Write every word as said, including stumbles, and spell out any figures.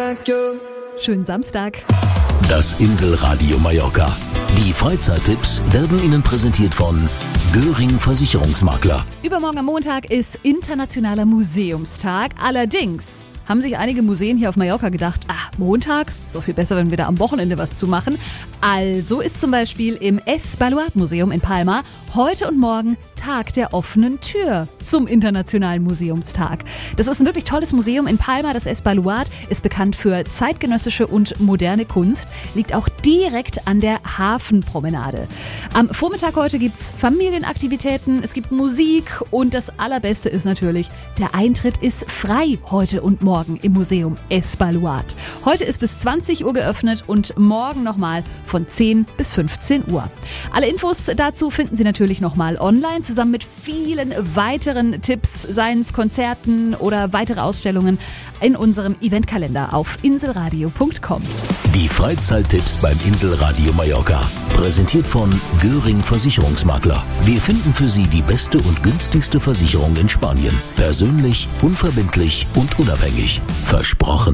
like you. Schönen Samstag. Das Inselradio Mallorca. Die Freizeittipps werden Ihnen präsentiert von Göring Versicherungsmakler. Übermorgen am Montag ist Internationaler Museumstag. Allerdings haben sich einige Museen hier auf Mallorca gedacht, ach, Montag, ist doch viel besser, wenn wir da am Wochenende was zu machen. Also ist zum Beispiel im Es Baluard Museum in Palma heute und morgen Tag der offenen Tür zum Internationalen Museumstag. Das ist ein wirklich tolles Museum in Palma. Das Es Baluard ist bekannt für zeitgenössische und moderne Kunst, liegt auch direkt an der Hafenpromenade. Am Vormittag heute gibt's Familienaktivitäten, es gibt Musik und das Allerbeste ist natürlich, der Eintritt ist frei heute und morgen im Museum Es Baluard. Heute ist bis zwanzig Uhr geöffnet und morgen nochmal von zehn bis fünfzehn Uhr. Alle Infos dazu finden Sie natürlich nochmal online, zusammen mit vielen weiteren Tipps, seien es Konzerten oder weitere Ausstellungen, in unserem Eventkalender auf inselradio punkt com. Die Freizeittipps beim Inselradio Mallorca. Präsentiert von Göring Versicherungsmakler. Wir finden für Sie die beste und günstigste Versicherung in Spanien. Persönlich, unverbindlich und unabhängig. Versprochen.